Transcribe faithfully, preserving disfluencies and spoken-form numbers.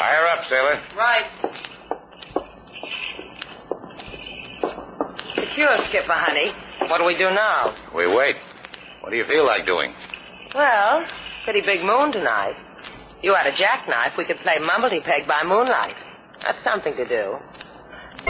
Fire up, sailor. Right. Secure, Skipper, honey. What do we do now? We wait. What do you feel like doing? Well, pretty big moon tonight. You had a jackknife. We could play mumblety-peg by moonlight. That's something to do.